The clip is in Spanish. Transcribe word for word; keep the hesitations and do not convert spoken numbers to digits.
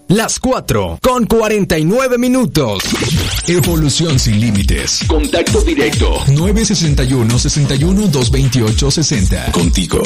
Las cuatro con cuarenta y nueve minutos. Evolución sin límites. Contacto directo. nueve sesenta y uno, sesenta y uno, doscientos veintiocho, sesenta. Contigo.